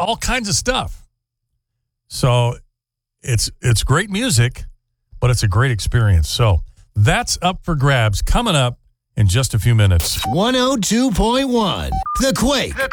all kinds of stuff. So it's great music, but it's a great experience. So that's up for grabs coming up in just a few minutes. 102.1 The Quake.